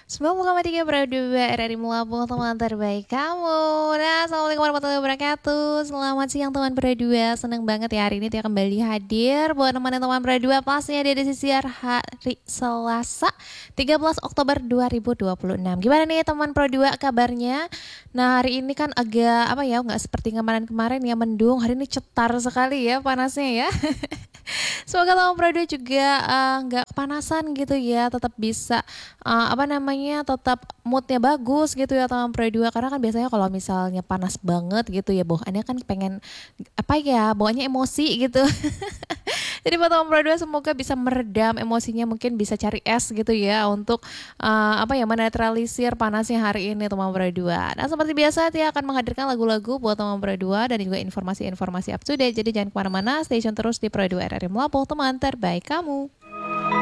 90,3 Pro 2 RRI Melabung, teman terbaik kamu. Nah, Assalamualaikum warahmatullahi wabarakatuh. Selamat siang teman Pro 2. Seneng banget ya hari ini dia kembali hadir buat nemenin teman Pro 2. Pastinya dia di sisi hari Selasa 13 Oktober 2026. Gimana nih teman Pro 2 kabarnya? Nah, hari ini kan agak nggak seperti kemarin-kemarin ya, mendung. Hari ini cetar sekali ya panasnya ya. Semoga tahun Pro 2 juga nggak kepanasan gitu ya, tetap bisa tetap moodnya bagus gitu ya tahun Pro 2, karena kan biasanya kalau misalnya panas banget gitu ya, bawaannya kan pengen bawaannya emosi gitu. Jadi buat tahun Pro 2 semoga bisa meredam emosinya, mungkin bisa cari es gitu ya untuk menetralisir panasnya hari ini teman Pro 2. Nah, seperti biasa dia akan menghadirkan lagu-lagu buat teman Pro 2 dan juga informasi-informasi up to date. Jadi jangan kemana-mana, stay tune terus di Pro 2 RRI Melabung, teman terbaik kamu.